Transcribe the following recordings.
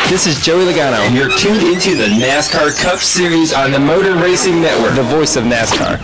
This is Joey Logano. You're tuned into the NASCAR Cup Series on the Motor Racing Network, the voice of NASCAR.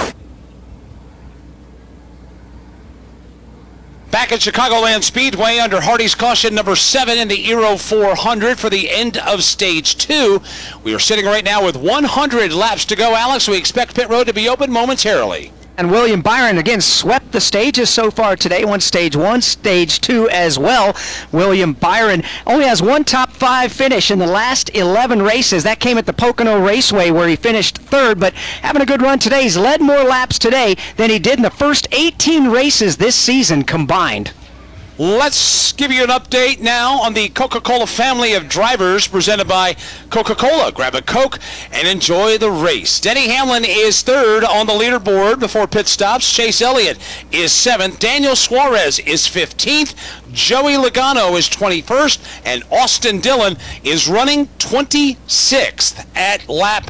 Back at Chicagoland Speedway under Hardy's caution number 7 in the Aero 400 for the end of stage 2. We are sitting right now with 100 laps to go, Alex. We expect pit road to be open momentarily. And William Byron, again, swept the stages so far today. Won stage 1, stage 2 as well. William Byron only has one top 5 finish in the last 11 races. That came at the Pocono Raceway where he finished 3rd, but having a good run today. He's led more laps today than he did in the first 18 races this season combined. Let's give you an update now on the Coca-Cola family of drivers presented by Coca-Cola. Grab a Coke and enjoy the race. Denny Hamlin is 3rd on the leaderboard before pit stops. Chase Elliott is 7th. Daniel Suarez is 15th. Joey Logano is 21st. And Austin Dillon is running 26th at lap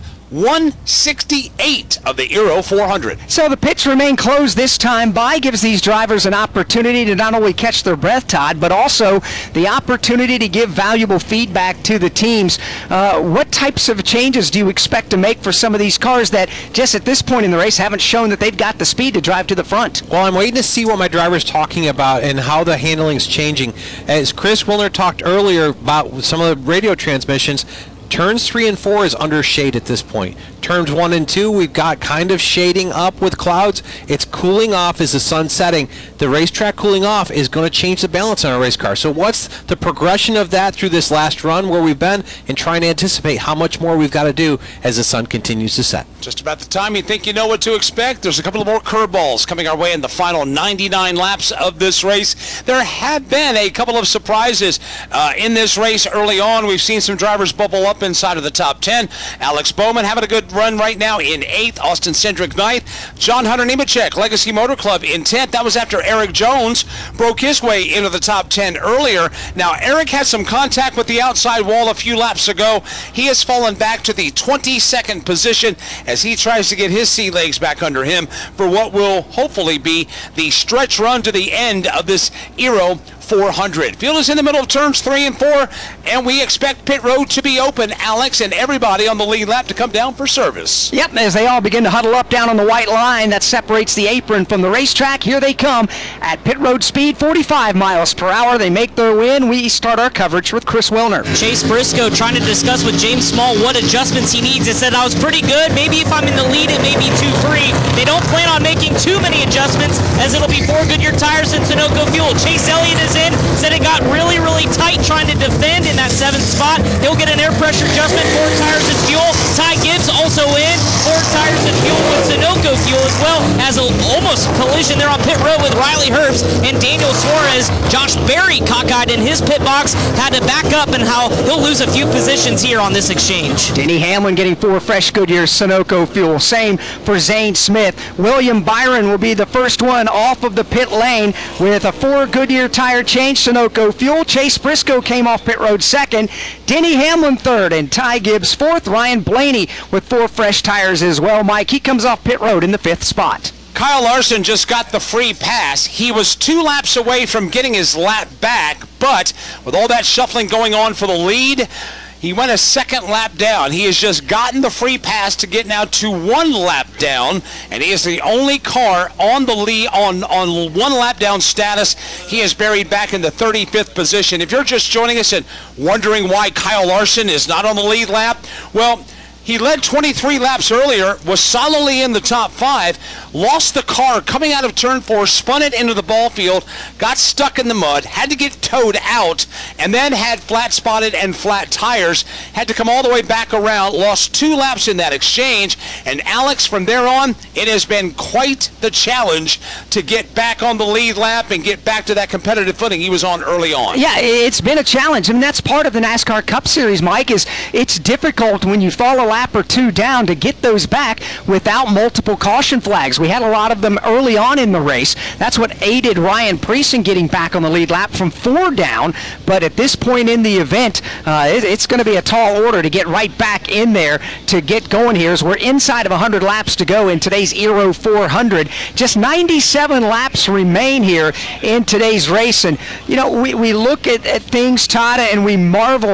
168 of the Aero 400. So the pits remain closed this time by. Gives these drivers an opportunity to not only catch their breath, Todd, but also the opportunity to give valuable feedback to the teams. What types of changes do you expect to make for some of these cars that just at this point in the race haven't shown that they've got the speed to drive to the front? Well, I'm waiting to see what my driver's talking about and how the handling's changing. As Chris Wilner talked earlier about some of the radio transmissions, turns 3 and 4 is under shade at this point. Turns 1 and 2, we've got kind of shading up with clouds. It's cooling off as the sun's setting. The racetrack cooling off is going to change the balance on a race car. So what's the progression of that through this last run where we've been, and trying to anticipate how much more we've got to do as the sun continues to set. Just about the time you think you know what to expect. There's a couple of more curveballs coming our way in the final 99 laps of this race. There have been a couple of surprises in this race early on. We've seen some drivers bubble up inside of the top 10. Alex Bowman having a good run right now in 8th. Austin Cindric 9th. John Hunter Nemechek, Legacy Motor Club in 10th. That was after Eric Jones broke his way into the top 10 earlier. Now, Eric had some contact with the outside wall a few laps ago. He has fallen back to the 22nd position as he tries to get his sea legs back under him for what will hopefully be the stretch run to the end of this Aero 400. Field is in the middle of turns 3 and 4, and we expect pit road to be open, Alex, and everybody on the lead lap to come down for service. Yep, as they all begin to huddle up down on the white line that separates the apron from the racetrack. Here they come at pit road speed, 45 miles per hour. They make their win. We start our coverage with Chris Wilner. Chase Briscoe trying to discuss with James Small what adjustments he needs. He said, I was pretty good. Maybe if I'm in the lead, it may be 2-3. They don't plan on making too many adjustments as it'll be 4 Goodyear tires and Sunoco fuel. Chase Elliott is in. Said it got really, really tight trying to defend in that 7th spot. He'll get an air pressure adjustment, 4 tires and fuel. Ty Gibbs also in, 4 tires and fuel with Sunoco fuel, as well as almost collision there on pit road with Riley Herbst and Daniel Suarez. Josh Berry cockeyed in his pit box, had to back up, and how he'll lose a few positions here on this exchange. Denny Hamlin getting 4 fresh Goodyear Sunoco fuel. Same for Zane Smith. William Byron will be the first one off of the pit lane with a 4 Goodyear tire change, Sunoco fuel. Chase Briscoe came off pit road 2nd. Denny Hamlin 3rd, and Ty Gibbs 4th. Ryan Blaney with 4 fresh tires as well. Mike, he comes off pit road in the 5th spot. Kyle Larson just got the free pass. He was 2 laps away from getting his lap back, but with all that shuffling going on for the lead, he went a 2nd lap down. He has just gotten the free pass to get now to 1 lap down, and he is the only car on the lead on 1 lap down status. He is buried back in the 35th position. If you're just joining us and wondering why Kyle Larson is not on the lead lap, well, he led 23 laps earlier, was solidly in the top 5, lost the car coming out of turn 4, spun it into the ball field, got stuck in the mud, had to get towed out, and then had flat spotted and flat tires, had to come all the way back around, lost 2 laps in that exchange, and Alex, from there on, it has been quite the challenge to get back on the lead lap and get back to that competitive footing he was on early on. Yeah, it's been a challenge. I mean, that's part of the NASCAR Cup Series, Mike, is it's difficult when you fall a lap or 2 down to get those back without multiple caution flags. We had a lot of them early on in the race. That's what aided Ryan Preece in getting back on the lead lap from 4 down, but at this point in the event, it's going to be a tall order to get right back in there to get going here as we're inside of 100 laps to go in today's Aero 400. Just 97 laps remain here in today's race, and you know, we look at things, Todd, and we marvel